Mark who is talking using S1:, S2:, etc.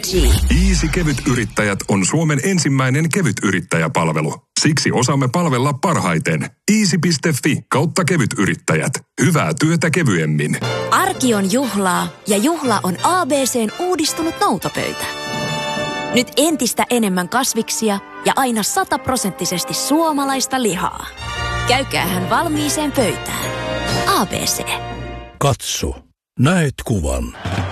S1: Easy Kevyt-yrittäjät on Suomen ensimmäinen kevytyrittäjäpalvelu. Siksi osaamme palvella parhaiten. Easy.fi/kevytyrittäjät. Hyvää työtä kevyemmin.
S2: Arki on juhlaa ja juhla on ABC:n uudistunut noutopöytä. Nyt entistä enemmän kasviksia ja aina 100% suomalaista lihaa. Käykäähän valmiiseen pöytään. ABC.
S3: Katso. Näet kuvan.